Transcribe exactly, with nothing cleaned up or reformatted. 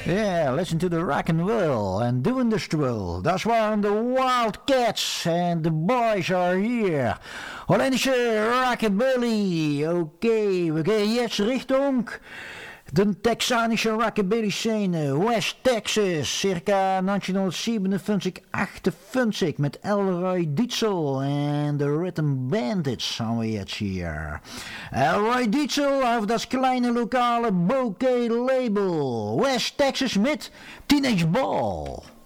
Yeah, listen to the rock and roll and doing the stroll. Dat waren de Wildcats and the boys are here. Hollandische rockabilly. Oké, okay, we gaan jetzt Richtung de Texanische rockabilly scene, West Texas, circa negentien zevenenvijftig, achtenvijftig met Elroy Dietzel en de Rhythm Bandits haben we jetzt hier. Elroy Dietzel auf das kleine lokale Bouquet Label, West Texas mit Teenage Ball.